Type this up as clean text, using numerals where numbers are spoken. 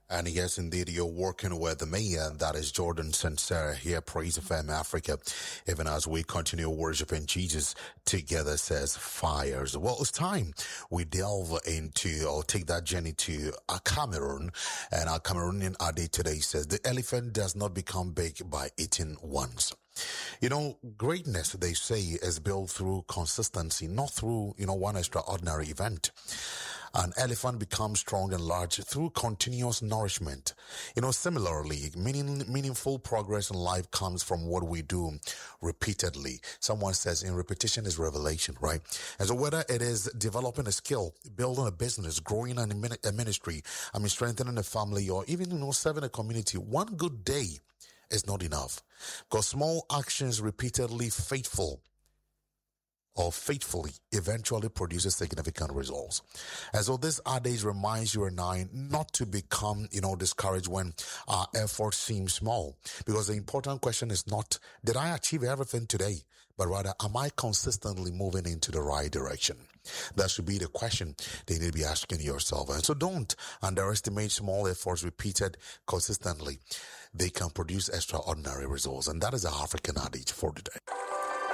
And yes, indeed, you're working with me, and that is Jordan Sincere here, Praise FM Africa. Even as we continue worshiping Jesus together, says fires. Well, it's time we delve into or take that journey to Cameroon. And our Cameroonian Ade today says the elephant does not become big by eating once. You know, greatness, they say, is built through consistency, not through, one extraordinary event. An elephant becomes strong and large through continuous nourishment. Similarly, meaningful progress in life comes from what we do repeatedly. Someone says in repetition is revelation, right? And so whether it is developing a skill, building a business, growing a ministry, strengthening a family, or even, serving a community, one good day is not enough. Because small actions repeatedly faithfully eventually produces significant results. And so this Ades reminds you and I not to become, discouraged when our efforts seem small. Because the important question is not, did I achieve everything today? But rather, am I consistently moving into the right direction? That should be the question that you need to be asking yourself. And so don't underestimate small efforts repeated consistently. They can produce extraordinary results. And that is our African adage for today.